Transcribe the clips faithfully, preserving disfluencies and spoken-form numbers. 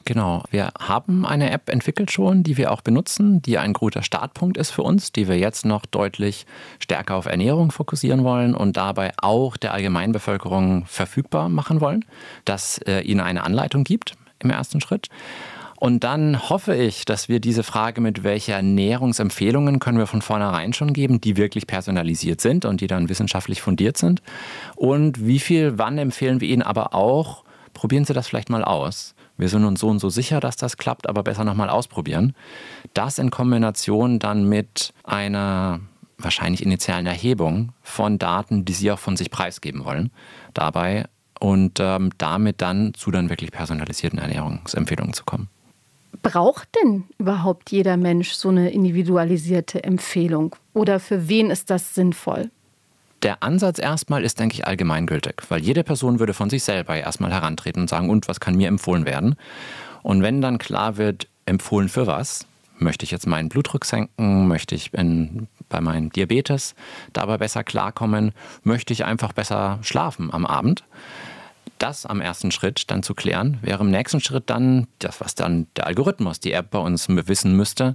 Genau, wir haben eine App entwickelt schon, die wir auch benutzen, die ein guter Startpunkt ist für uns, die wir jetzt noch deutlich stärker auf Ernährung fokussieren wollen und dabei auch der Allgemeinbevölkerung verfügbar machen wollen, dass äh, ihnen eine Anleitung gibt im ersten Schritt. Und dann hoffe ich, dass wir diese Frage, mit welcher Ernährungsempfehlungen können wir von vornherein schon geben, die wirklich personalisiert sind und die dann wissenschaftlich fundiert sind. Und wie viel, wann empfehlen wir Ihnen aber auch, probieren Sie das vielleicht mal aus. Wir sind uns so und so sicher, dass das klappt, aber besser nochmal ausprobieren. Das in Kombination dann mit einer wahrscheinlich initialen Erhebung von Daten, die Sie auch von sich preisgeben wollen, dabei und ähm, damit dann zu dann wirklich personalisierten Ernährungsempfehlungen zu kommen. Braucht denn überhaupt jeder Mensch so eine individualisierte Empfehlung? Oder für wen ist das sinnvoll? Der Ansatz erstmal ist, denke ich, allgemeingültig, weil jede Person würde von sich selber erstmal herantreten und sagen, und was kann mir empfohlen werden? Und wenn dann klar wird, empfohlen für was, möchte ich jetzt meinen Blutdruck senken, möchte ich in, bei meinem Diabetes dabei besser klarkommen, möchte ich einfach besser schlafen am Abend, das am ersten Schritt dann zu klären, wäre im nächsten Schritt dann das, was dann der Algorithmus, die App bei uns wissen müsste.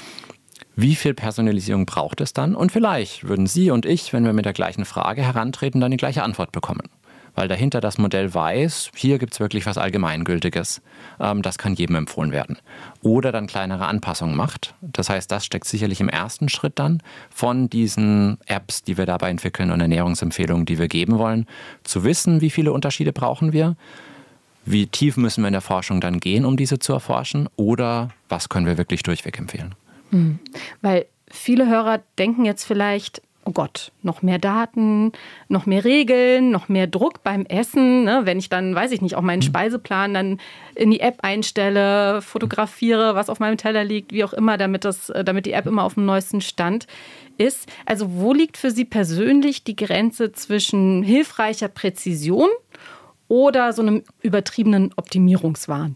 Wie viel Personalisierung braucht es dann? Und vielleicht würden Sie und ich, wenn wir mit der gleichen Frage herantreten, dann die gleiche Antwort bekommen. Weil dahinter das Modell weiß, hier gibt es wirklich was Allgemeingültiges. Ähm, das kann jedem empfohlen werden. Oder dann kleinere Anpassungen macht. Das heißt, das steckt sicherlich im ersten Schritt dann von diesen Apps, die wir dabei entwickeln und Ernährungsempfehlungen, die wir geben wollen, zu wissen, wie viele Unterschiede brauchen wir, wie tief müssen wir in der Forschung dann gehen, um diese zu erforschen, oder was können wir wirklich durchweg empfehlen. Hm. Weil viele Hörer denken jetzt vielleicht, oh Gott, noch mehr Daten, noch mehr Regeln, noch mehr Druck beim Essen. Ne? Wenn ich dann, weiß ich nicht, auch meinen Speiseplan dann in die App einstelle, fotografiere, was auf meinem Teller liegt, wie auch immer, damit, das, damit die App immer auf dem neuesten Stand ist. Also wo liegt für Sie persönlich die Grenze zwischen hilfreicher Präzision oder so einem übertriebenen Optimierungswahn?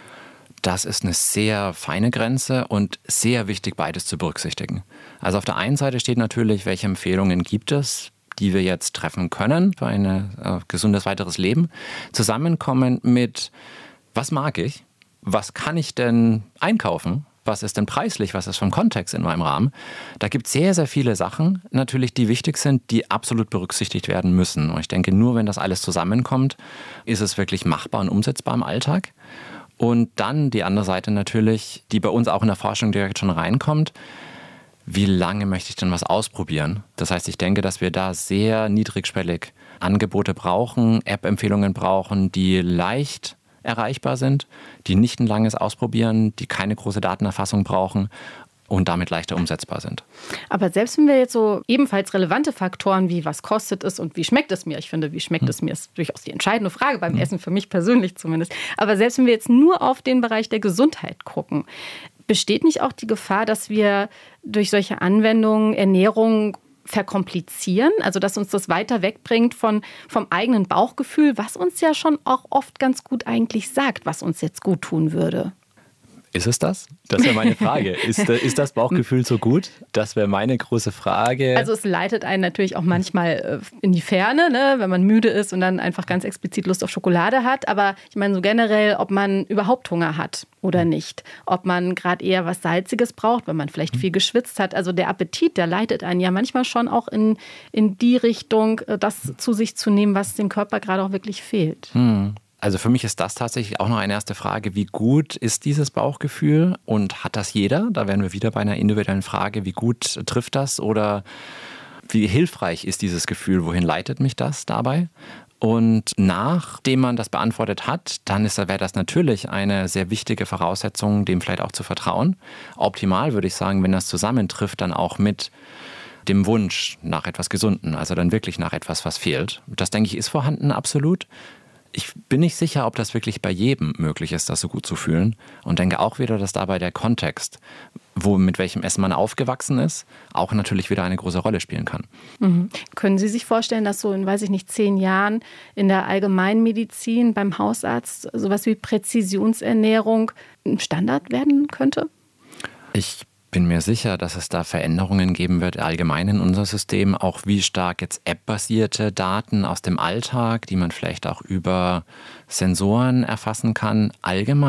Das ist eine sehr feine Grenze und sehr wichtig, beides zu berücksichtigen. Also auf der einen Seite steht natürlich, welche Empfehlungen gibt es, die wir jetzt treffen können für ein äh, gesundes weiteres Leben, zusammenkommen mit, was mag ich, was kann ich denn einkaufen, was ist denn preislich, was ist vom Kontext in meinem Rahmen. Da gibt es sehr, sehr viele Sachen natürlich, die wichtig sind, die absolut berücksichtigt werden müssen. Und ich denke, nur wenn das alles zusammenkommt, ist es wirklich machbar und umsetzbar im Alltag. Und dann die andere Seite natürlich, die bei uns auch in der Forschung direkt schon reinkommt, wie lange möchte ich denn was ausprobieren? Das heißt, ich denke, dass wir da sehr niedrigschwellig Angebote brauchen, App-Empfehlungen brauchen, die leicht erreichbar sind, die nicht ein langes Ausprobieren, die keine große Datenerfassung brauchen und damit leichter umsetzbar sind. Aber selbst wenn wir jetzt so ebenfalls relevante Faktoren wie was kostet es und wie schmeckt es mir, ich finde, wie schmeckt hm. es mir, ist durchaus die entscheidende Frage beim hm. Essen, für mich persönlich zumindest. Aber selbst wenn wir jetzt nur auf den Bereich der Gesundheit gucken, besteht nicht auch die Gefahr, dass wir durch solche Anwendungen Ernährung verkomplizieren? Also dass uns das weiter wegbringt von, vom eigenen Bauchgefühl, was uns ja schon auch oft ganz gut eigentlich sagt, was uns jetzt gut tun würde. Ist es das? Das wäre meine Frage. Ist, ist das Bauchgefühl so gut? Das wäre meine große Frage. Also es leitet einen natürlich auch manchmal in die Ferne, ne, wenn man müde ist und dann einfach ganz explizit Lust auf Schokolade hat. Aber ich meine so generell, ob man überhaupt Hunger hat oder nicht. Ob man gerade eher was Salziges braucht, wenn man vielleicht viel geschwitzt hat. Also der Appetit, der leitet einen ja manchmal schon auch in, in die Richtung, das zu sich zu nehmen, was dem Körper gerade auch wirklich fehlt. Hm. Also für mich ist das tatsächlich auch noch eine erste Frage, wie gut ist dieses Bauchgefühl und hat das jeder? Da wären wir wieder bei einer individuellen Frage, wie gut trifft das oder wie hilfreich ist dieses Gefühl, wohin leitet mich das dabei? Und nachdem man das beantwortet hat, dann wäre das natürlich eine sehr wichtige Voraussetzung, dem vielleicht auch zu vertrauen. Optimal würde ich sagen, wenn das zusammentrifft, dann auch mit dem Wunsch nach etwas Gesunden, also dann wirklich nach etwas, was fehlt. Das, denke ich, ist vorhanden, absolut. Ich bin nicht sicher, ob das wirklich bei jedem möglich ist, das so gut zu fühlen. Und denke auch wieder, dass dabei der Kontext, wo, mit welchem Essen man aufgewachsen ist, auch natürlich wieder eine große Rolle spielen kann. Mhm. Können Sie sich vorstellen, dass so in, weiß ich nicht, zehn Jahren in der Allgemeinmedizin beim Hausarzt sowas wie Präzisionsernährung ein Standard werden könnte? Ich bin mir sicher, dass es da Veränderungen geben wird, allgemein in unser System, auch wie stark jetzt App-basierte Daten aus dem Alltag, die man vielleicht auch über Sensoren erfassen kann, allgemein